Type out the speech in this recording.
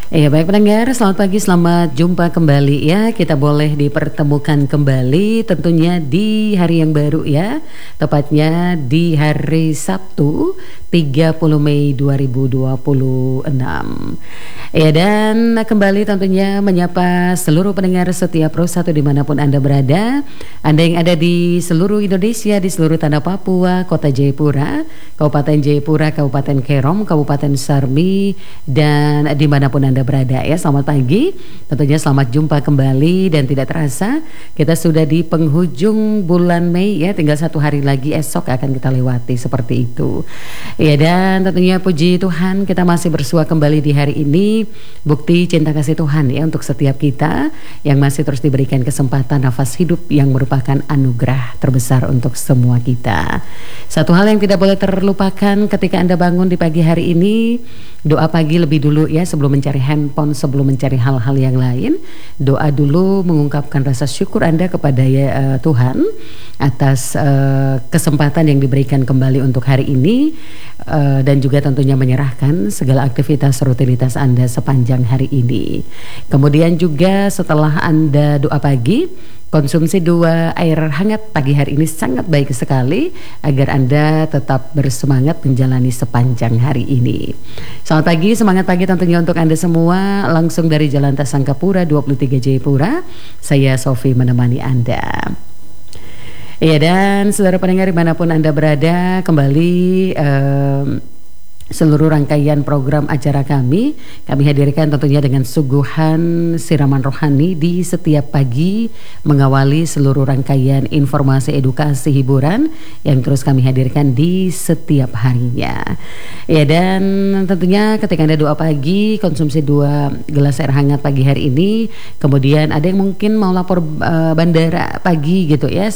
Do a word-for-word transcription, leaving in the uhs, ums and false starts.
Iya baik pendengar, selamat pagi, selamat jumpa kembali ya. Kita boleh dipertemukan kembali tentunya di hari yang baru ya. Tepatnya di hari Sabtu tiga puluh Mei dua ribu dua puluh enam. Ya, dan kembali tentunya menyapa seluruh pendengar setiap Pro satu dimanapun Anda berada. Anda yang ada di seluruh Indonesia, di seluruh tanah Papua, Kota Jayapura, Kabupaten Jayapura, Kabupaten Kerom, Kabupaten Sarmi, dan dimanapun Anda berada ya. Selamat pagi, tentunya selamat jumpa kembali. Dan tidak terasa kita sudah di penghujung bulan Mei ya. Tinggal satu hari lagi, esok akan kita lewati seperti itu ya. Dan tentunya puji Tuhan kita masih bersua kembali di hari ini. Bukti cinta kasih Tuhan ya untuk setiap kita yang masih terus diberikan kesempatan nafas hidup yang merupakan anugerah terbesar untuk semua kita. Satu hal yang tidak boleh terlupakan ketika Anda bangun di pagi hari ini, doa pagi lebih dulu ya, sebelum mencari handphone, sebelum mencari hal-hal yang lain. Doa dulu, mengungkapkan rasa syukur Anda kepada ya, uh, Tuhan atas uh, kesempatan yang diberikan kembali untuk hari ini, uh, dan juga tentunya menyerahkan segala aktivitas rutinitas Anda sepanjang hari ini. Kemudian juga setelah Anda doa pagi, konsumsi dua air hangat pagi hari ini sangat baik sekali agar Anda tetap bersemangat menjalani sepanjang hari ini. Selamat pagi, semangat pagi tentunya untuk Anda semua. Langsung dari Jalan Tasangkapura dua puluh tiga Jayapura, saya Sofi menemani Anda. Iya, dan saudara pendengar dimanapun Anda berada, kembali um, seluruh rangkaian program acara kami kami hadirkan tentunya dengan suguhan siraman rohani di setiap pagi, mengawali seluruh rangkaian informasi, edukasi, hiburan yang terus kami hadirkan di setiap harinya ya. Dan tentunya ketika Anda doa pagi, konsumsi dua gelas air hangat pagi hari ini. Kemudian ada yang mungkin mau lapor uh, bandara pagi gitu ya,